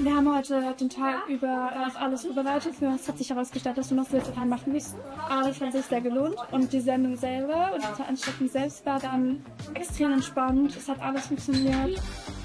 Wir haben heute den Tag über alles vorbereitet. Für uns hat sich herausgestellt, dass wir noch sehr viel machen müssen. Aber das hat sich sehr gelohnt. Und die Sendung selber und die Veranstaltung selbst war dann extrem entspannt. Es hat alles funktioniert.